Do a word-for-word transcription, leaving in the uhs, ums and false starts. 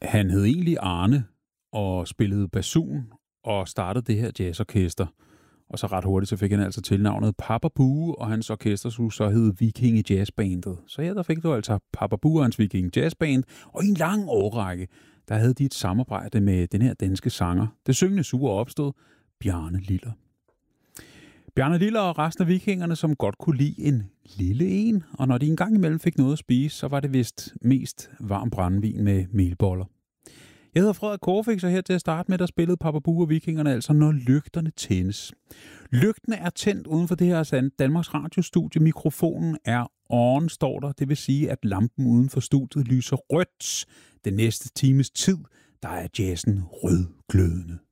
Han hed egentlig Arne og spillede basun og startede det her jazzorkester. Og så ret hurtigt så fik han altså tilnavnet Papa Bue, og hans orkester skulle så hedde Vikinge Jazzbandet. Så ja, der fik du altså Papa Bue og hans Vikinge Jazzband, og i en lang årrække, der havde de et samarbejde med den her danske sanger. Det syngende sure opstod Bjarne Liller. Bjarne Liller og resten af vikingerne, som godt kunne lide en lille en, og når de engang imellem fik noget at spise, så var det vist mest varm brændevin med melboller. Jeg hedder Frederik Korfix, og her til at starte med, der spillede Papa Bue og vikingerne altså Når lygterne tændes. Lygtene er tændt uden for det her Danmarks radiostudie. Mikrofonen er on, står der. Det vil sige, at lampen uden for studiet lyser rødt. Den næste times tid, der er jazzen rødglødende.